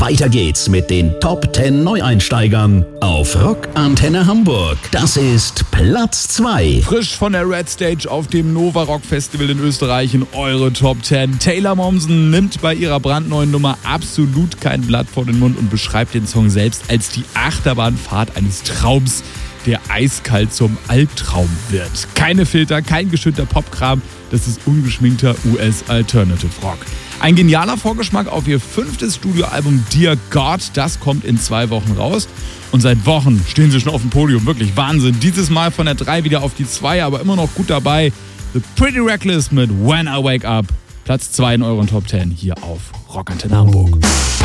Weiter geht's mit den Top 10 Neueinsteigern auf Rock Antenne Hamburg. Das ist Platz 2. Frisch von der Red Stage auf dem Nova Rock Festival in Österreich in eure Top 10. Taylor Momsen nimmt bei ihrer brandneuen Nummer absolut kein Blatt vor den Mund und beschreibt den Song selbst als die Achterbahnfahrt eines Traums, der eiskalt zum Albtraum wird. Keine Filter, kein geschönter Popkram, das ist ungeschminkter US-Alternative Rock. Ein genialer Vorgeschmack auf ihr 5. Studioalbum Dear God, das kommt in 2 Wochen raus. Und seit Wochen stehen sie schon auf dem Podium, wirklich Wahnsinn. Dieses Mal von der 3 wieder auf die 2, aber immer noch gut dabei. The Pretty Reckless mit When I Wake Up. Platz 2 in euren Top 10 hier auf Rock Antenne Hamburg.